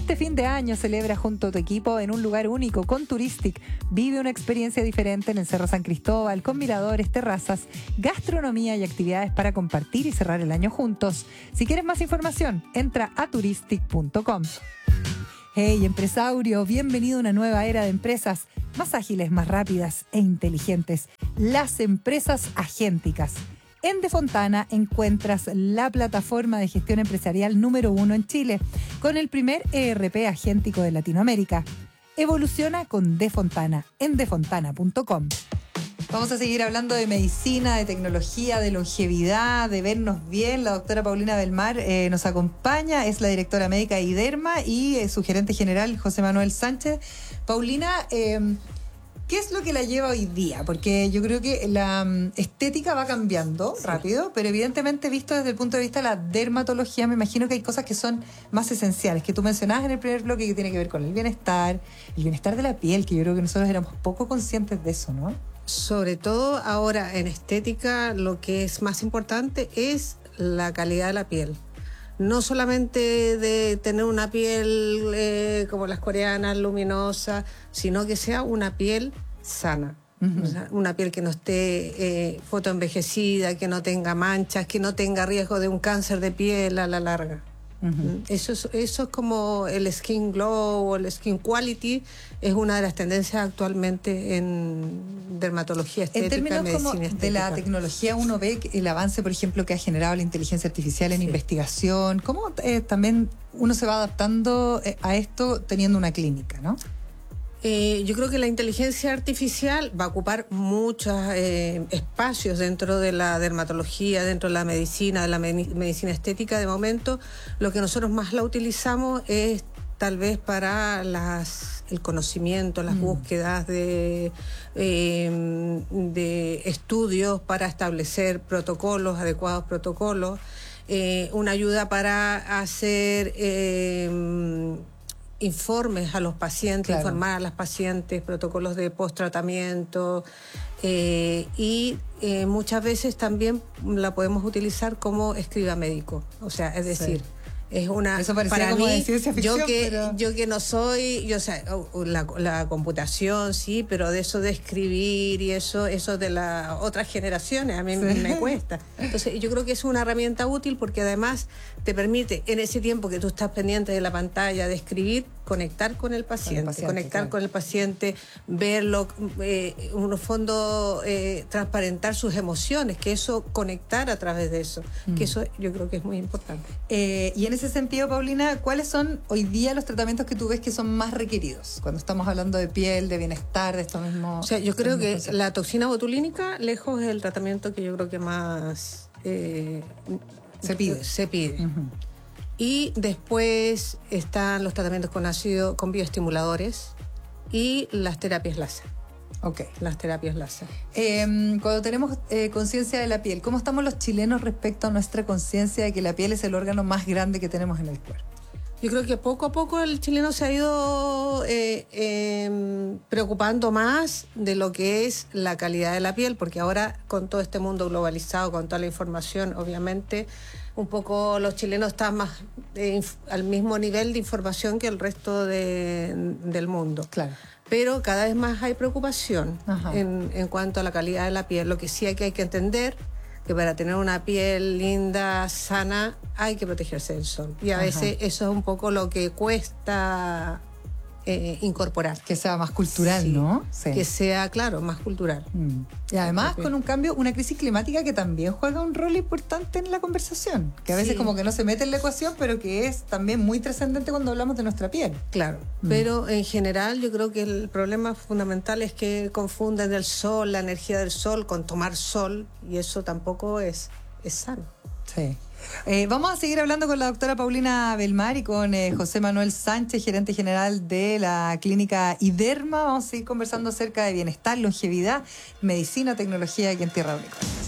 Este fin de año celebra junto a tu equipo en un lugar único con Touristic. Vive una experiencia diferente en el Cerro San Cristóbal con miradores, terrazas, gastronomía y actividades para compartir y cerrar el año juntos. Si quieres más información, entra a touristic.com. Hey, empresario, bienvenido a una nueva era de empresas más ágiles, más rápidas e inteligentes. Las empresas agénticas. En Defontana encuentras la plataforma de gestión empresarial número 1 en Chile, con el primer ERP agéntico de Latinoamérica. Evoluciona con Defontana en defontana.com. Vamos a seguir hablando de medicina, de tecnología, de longevidad, de vernos bien. La doctora Paulina Belmar nos acompaña, es la directora médica de IDERMA y su gerente general, José Manuel Sánchez. Paulina, ¿qué es lo que la lleva hoy día? Porque yo creo que la estética va cambiando rápido, pero evidentemente visto desde el punto de vista de la dermatología, me imagino que hay cosas que son más esenciales, que tú mencionabas en el primer bloque, que tiene que ver con el bienestar de la piel, que yo creo que nosotros éramos poco conscientes de eso, ¿no? Sobre todo ahora en estética lo que es más importante es la calidad de la piel. No solamente de tener una piel como las coreanas, luminosa, sino que sea una piel sana. O sea, una piel que no esté fotoenvejecida, que no tenga manchas, que no tenga riesgo de un cáncer de piel a la larga. Eso es como el skin glow o el skin quality, es una de las tendencias actualmente en dermatología estética. En términos medicina como estética. de la tecnología, uno ve el avance, por ejemplo, que ha generado la inteligencia artificial en investigación. ¿Cómo también uno se va adaptando a esto teniendo una clínica, no? Yo creo que la inteligencia artificial va a ocupar muchos espacios dentro de la dermatología, dentro de la medicina medicina estética. De momento, lo que nosotros más la utilizamos es tal vez para el conocimiento, las búsquedas de estudios para establecer protocolos, adecuados protocolos, una ayuda para hacer informes a los pacientes, informar a las pacientes, protocolos de post-tratamiento y muchas veces también la podemos utilizar como escriba médico. O sea, es decir, es una... Eso parecía para como mí, de ciencia ficción, yo que no soy... la computación, sí, pero de eso de escribir y eso de las otras generaciones, a mí me cuesta. Entonces, yo creo que es una herramienta útil porque además te permite, en ese tiempo que tú estás pendiente de la pantalla, de escribir, conectar con el paciente, con el paciente, verlo, en un fondo transparentar sus emociones, que eso, conectar a través de eso, que eso yo creo que es muy importante. Y en ese sentido, Paulina, ¿cuáles son hoy día los tratamientos que tú ves que son más requeridos cuando estamos hablando de piel, de bienestar, de esto mismo? O sea, yo creo que la toxina botulínica, lejos, es el tratamiento que yo creo que más se pide. Y después están los tratamientos con bioestimuladores y las terapias láser. Las terapias láser. Cuando tenemos conciencia de la piel, ¿cómo estamos los chilenos respecto a nuestra conciencia de que la piel es el órgano más grande que tenemos en el cuerpo? Yo creo que poco a poco el chileno se ha ido preocupando más de lo que es la calidad de la piel, porque ahora con todo este mundo globalizado, con toda la información, obviamente un poco los chilenos están más al mismo nivel de información que el resto del mundo. Claro. Pero cada vez más hay preocupación en cuanto a la calidad de la piel. Lo que sí hay que entender que para tener una piel linda, sana, hay que protegerse del sol. Y a veces eso es un poco lo que cuesta incorporar. Que sea más cultural, ¿no? Sí. Que sea, claro, más cultural. Y además con un cambio, una crisis climática que también juega un rol importante en la conversación, que a veces como que no se mete en la ecuación, pero que es también muy trascendente cuando hablamos de nuestra piel. Claro, pero en general yo creo que el problema fundamental es que confunden el sol, la energía del sol, con tomar sol, y eso tampoco es sano. Sí. Vamos a seguir hablando con la doctora Paulina Belmar y con José Manuel Sánchez, gerente general de la clínica IDERMA. Vamos a seguir conversando acerca de bienestar, longevidad, medicina, tecnología aquí en Tierra Única.